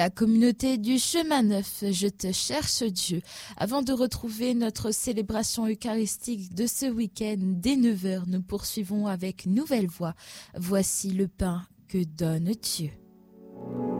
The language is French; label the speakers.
Speaker 1: La communauté du chemin neuf, je te cherche Dieu. Avant de retrouver notre célébration eucharistique de ce week-end, dès 9 heures, nous poursuivons avec Nouvelle Voix. Voici le pain que donne Dieu.